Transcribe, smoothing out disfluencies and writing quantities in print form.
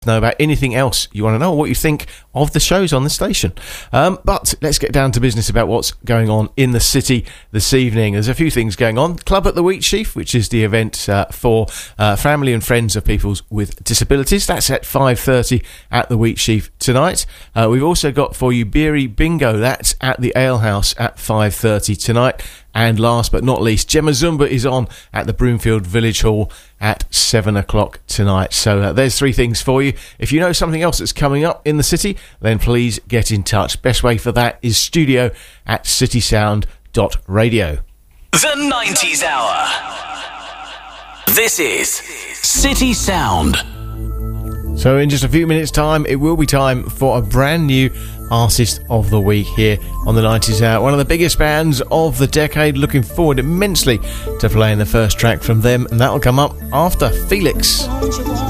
know about anything else you want to know, or what you think of the shows on the station. But let's get down to business about what's going on in the city this evening. There's a few things going on. Club at the Wheatsheaf, which is the event for family and friends of people with disabilities. That's at 5:30 at the Wheatsheaf tonight. We've also got for you Beery Bingo. That's at the Ale House at 5:30 tonight. And last but not least, Gemma Zumba is on at the Broomfield Village Hall at 7 o'clock tonight. So there's three things for you. If you know something else that's coming up in the city, then please get in touch. Best way for that is studio@citysound.radio. The 90s Hour. This is City Sound. So in just a few minutes' time, it will be time for a brand new Artist of the Week here on the 90s Hour. One of the biggest bands of the decade. Looking forward immensely to playing the first track from them, and that'll come up after Felix.